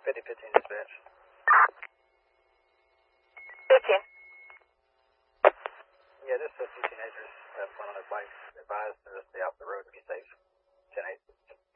5015 dispatch. 15. Yeah, just 2 teenagers have fun on their bikes. Advised to stay off the road to be safe. 10-8.